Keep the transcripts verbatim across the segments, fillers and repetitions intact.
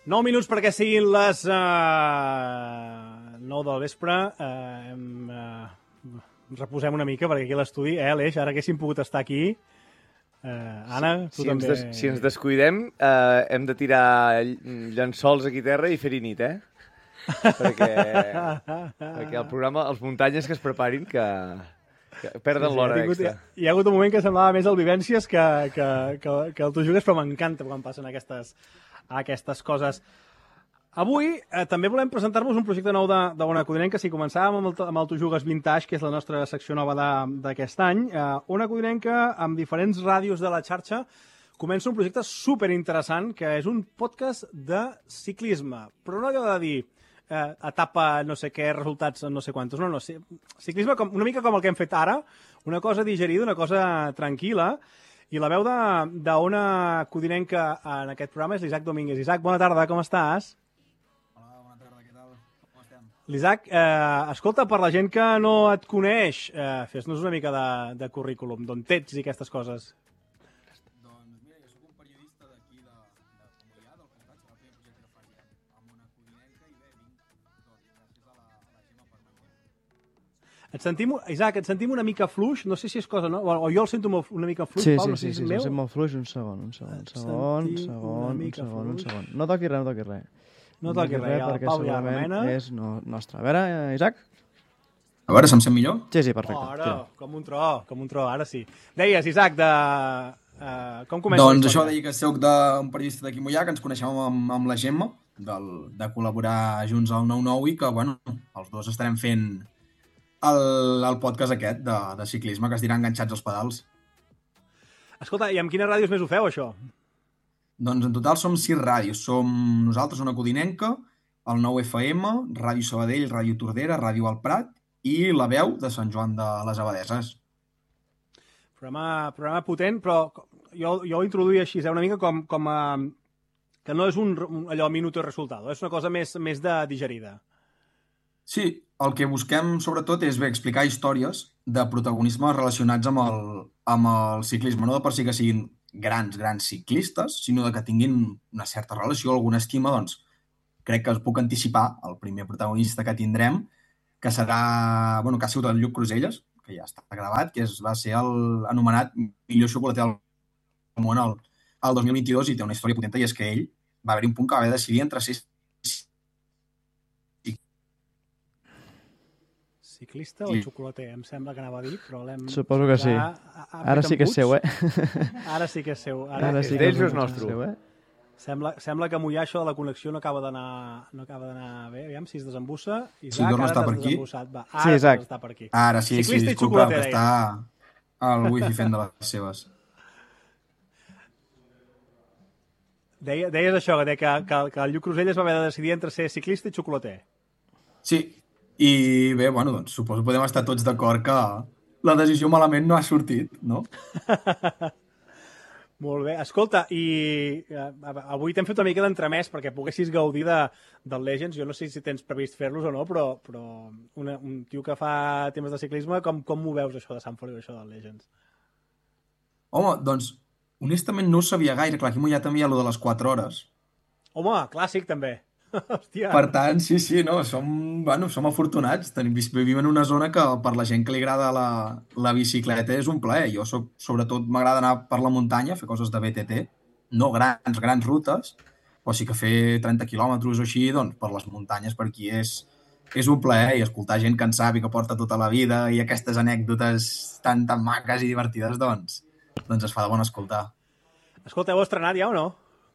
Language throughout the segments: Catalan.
nou minuts perquè siguin les uh, nou del vespre. Uh, hem, uh, reposem una mica perquè aquí a l'estudi, eh, Aleix, ara haguéssim pogut estar aquí. Uh, Anna, tu si, també... Ens des, si ens descuidem, uh, hem de tirar llençols aquí a terra i fer-hi nit, eh? perquè, perquè el programa, els muntanyes que es preparin, que, que perden sí, sí, l'hora extra. Hi ha hagut un moment que semblava més el Vivències que, que, que, que el Tu Jugues, però m'encanta quan passen aquestes, aquestes coses. Avui eh, també volem presentar-vos un projecte nou de, de Ona Codinenca. Si començàvem amb el, amb el Tu Jugues Vintage, que és la nostra secció nova d'aquest any, eh, Ona Codinenca, amb diferents ràdios de la xarxa, comença un projecte superinteressant, que és un podcast de ciclisme. Però no allò de dir eh, etapa no sé què, resultats no sé quantos. No, no, ciclisme com, una mica com el que hem fet ara, una cosa digerida, una cosa tranquil·la. I la veu d'Ona Codinenca en aquest programa és l'Isaac Domínguez. Isaac, bona tarda, com estàs? L'Isaac, eh, escolta, per la gent que no et coneix, eh, fes-nos una mica de, de currículum, d'on ets i aquestes coses. Doncs mira, jo soc un periodista d'aquí de, de Moià, del Comtat, serà el primer projecte que faci amb Ona Codinenca, i bé, vinc doncs, gràcies a la, a la Gemma Permanent. Et sentim, Isaac, et sentim una mica fluix, no sé si és cosa, no? O jo el sento una mica fluix, sí, Pau, sí, no sé sí, si és sí, meu. Sí, molt fluix, un segon, un segon, un segon, un segon, un segon, un segon. No toqui res, no toqui res. No toqui res, el Pau ja remena. És no, nostre. A veure, Isaac? A veure, se'm sent millor? Sí, sí, perfecte. Oh, ara, com un tro, com un tro, ara sí. Deies, Isaac, de... Uh, com comença doncs això deia que soc d'un periodista d'aquí Moià, que ens coneixem amb, amb la Gemma, del, de col·laborar junts al nou nou i que, bueno, els dos estarem fent el, el podcast aquest de, de ciclisme, que es dirà Enganxats als pedals. Escolta, i amb quines ràdios més ho feu, això? Doncs en total som sis ràdios. Som nosaltres, Ona Codinenca, el nou F M, Ràdio Sabadell, Ràdio Tordera, Ràdio El Prat i La Veu de Sant Joan de les Abadeses. Programa, programa potent, però jo, jo ho introduïa així, eh, una mica com, com a... que no és un, un allò minuto i resultado, és una cosa més, més de digerida. Sí, el que busquem sobretot és bé explicar històries de protagonisme relacionats amb el, amb el ciclisme, no de per si que siguin grans, grans ciclistes, sinó de que tinguin una certa relació, alguna estima, doncs crec que es puc anticipar el primer protagonista que tindrem, que serà, bueno, que ha sigut el Lluc Cruselles, que ja està gravat, que és, va ser el anomenat millor xocolater del món el, el dos mil vint-i-dos i té una història potenta, i és que ell va haver-hi un punt que va haver de decidir entre ser ciclista o xocolater, em sembla que anava a dir, però l'hem... Suposo que sí. A, a, a Ara sí que és seu, eh? Ara sí que és seu. Ara, Ara sí que és és nostre. Seu, eh? Sembla, sembla que Moià això de la connexió no acaba d'anar no acaba d'anar bé. Aviam si es desembussa. Isaac, sí, torna a estar ara per aquí. Va, ara sí, Isaac. Està per aquí. Ara sí, ciclista sí, i disculpa, xocolater, que està el wifi fent de les seves. Deia, deies això, que, que, que, que el Lluc Cruselles va haver de decidir entre ser ciclista i xocolater. Sí, i bé, bueno, doncs suposo que podem estar tots d'acord que la decisió malament no ha sortit, no? Molt bé. Escolta, i eh, avui t'hem fet una mica d'entremès perquè poguessis gaudir de, del Legends. Jo no sé si tens previst fer-los o no, però, però una, un tio que fa temes de ciclisme, com, com m'ho veus, això de Sant Feliu, això del Legends? Home, doncs, honestament no ho sabia gaire. Clar, aquí ja també hi ha allò de les quatre hores. Home, clàssic, també. Hòstia. Per tant, sí, sí, no, som, bueno, som afortunats. Tenim, vivim en una zona que per la gent que li agrada la, la bicicleta és un plaer. Jo soc, sobretot m'agrada anar per la muntanya, fer coses de B T T, no grans, grans rutes, però sí que fer trenta quilòmetres o així, doncs per les muntanyes per aquí és, és un plaer, i escoltar gent que en sap i que porta tota la vida i aquestes anècdotes tan, tan maques i divertides, doncs, doncs es fa de bon escoltar. Escolta, heu estrenat ja o no?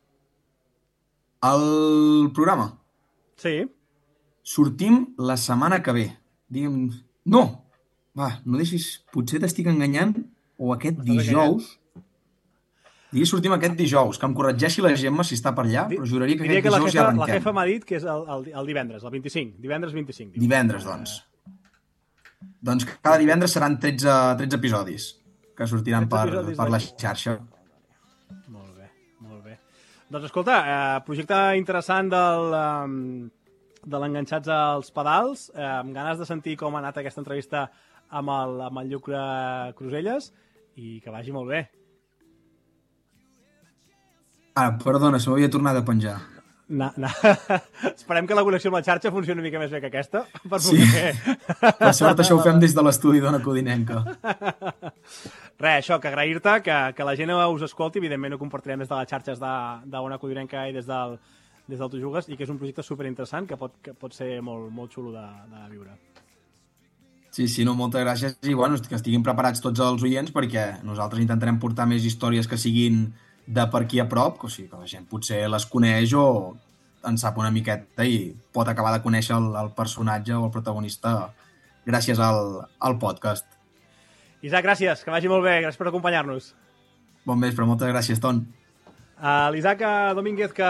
El programa? Sí. Sortim la setmana que ve. Digue'm... No! Va, no deixis... Potser t'estic enganyant, o aquest dijous... Digues sortim aquest dijous, que em corregeixi la Gemma si està per allà, però juraria que Diria aquest que dijous jefa, ja arrenquem. La jefa m'ha dit que és el, el, el divendres, el vint-i-cinc. Divendres vint-i-cinc. Diu. Divendres, doncs. Doncs cada divendres seran tretze, tretze episodis que sortiran per, per la xarxa. Molt bé, molt bé. Doncs escolta, eh, projecte interessant del, eh, de l'Enganxats als pedals, eh, amb ganes de sentir com ha anat aquesta entrevista amb el, amb el Lluc Cruselles, i que vagi molt bé. Ah, perdona, se m'havia tornat a penjar. Na, na. Esperem que la connexió amb la xarxa funcioni una mica més bé que aquesta. Per Sí. poder... Per sort això ho fem des de l'estudi d'Ona Codinenca. Res, això, que agrair-te, que, que la gent us escolti, evidentment ho compartirem des de les xarxes d'Ona Codinenca i des del, des del Tu Jugues, i que és un projecte superinteressant que pot, que pot ser molt, molt xulo de, de viure. Sí, sí, no, moltes gràcies. I bueno, que estiguin preparats tots els oients perquè nosaltres intentarem portar més històries que siguin de per aquí a prop, o sigui, que la gent potser les coneix o en sap una miqueta i pot acabar de conèixer el, el personatge o el protagonista gràcies al, al podcast. Isaac, gràcies, que vagi molt bé, gràcies per acompanyar-nos. Bon vespre, moltes gràcies, Ton. Uh, L'Isaac Domínguez, que,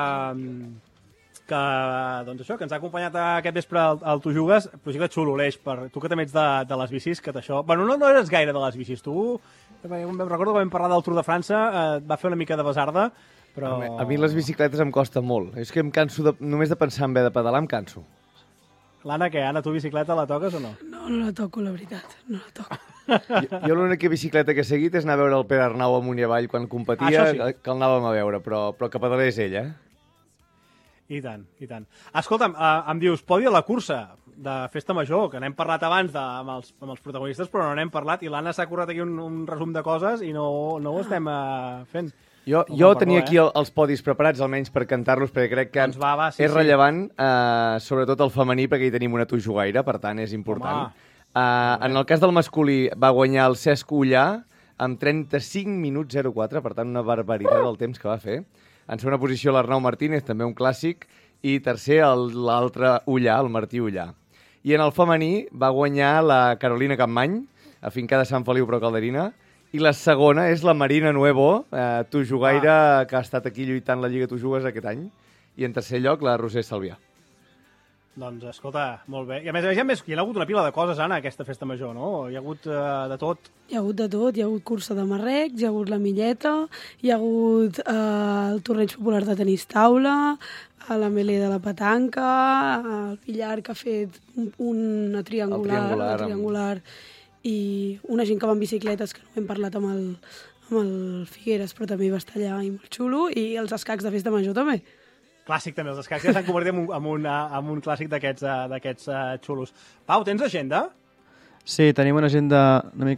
que, doncs això, que ens ha acompanyat aquest vespre al, al Tu Jugues, projecte xulo, l'Eix, per tu que també ets de, de les bicis, que d'això... Bueno, no, no eres gaire de les bicis, tu... Recordo que vam parlar del Tour de França, eh, va fer una mica de besarda, però... A mi les bicicletes em costa molt. És que em canso de, només de pensar en haver de pedalar, em canso. L'Anna, què? Anna, tu bicicleta la toques o no? No, no la toco, la veritat, no la toco. Jo, jo l'única bicicleta que he seguit és anar a veure el Pere Arnau amunt i avall quan competia, Ah, sí. que el anàvem a veure, però, però que pedalés ell, eh? I tant, i tant. Escolta'm, eh, em dius, podi a la cursa de Festa Major, que n'hem parlat abans de, amb, els, amb els protagonistes, però no n'hem parlat, i l'Anna s'ha currat aquí un, un resum de coses i no, no ho estem uh, fent. Jo, No, jo perdó, tenia eh? aquí el, els podis preparats, almenys per cantar-los, perquè crec que Doncs va, va, sí, és sí. rellevant, eh, sobretot el femení, perquè hi tenim una tujugaire, per tant és important. Eh, en el cas del masculí va guanyar el Cesc Ullà amb trenta-cinc minuts zero quatre, per tant una barbaritat del temps que va fer. En segona posició l'Arnau Martínez, també un clàssic, i tercer l'altre Ullà, el Martí Ullà. I en el femení va guanyar la Carolina Campmany, afincada a Sant Feliu Pro Calderina, i la segona és la Marina Nuevo, eh, tujugaire ah. que ha estat aquí lluitant la Lliga Tujugues aquest any, i en tercer lloc la Roser Salvià. Doncs, escolta, molt bé. I a més a més, hi ha, més, hi ha hagut una pila de coses, Anna, aquesta festa major, no? Hi ha hagut uh, de tot. Hi ha hagut de tot, hi ha hagut cursa de marrecs, hi ha hagut la milleta, hi ha hagut eh, el torneig popular de tenis taula, a la melé de la petanca, el billar que ha fet un, una triangular, El triangular, el triangular i una gent que va en bicicletes, que no hem parlat amb el, amb el Figueres, però també va estar allà i molt xulo, i els escacs de festa major també. Clàssic, també. Els escacs ja s'han convertit en un, en un, en un clàssic d'aquests uh, uh, xulos. Pau, tens agenda? Sí, tenim una agenda una mica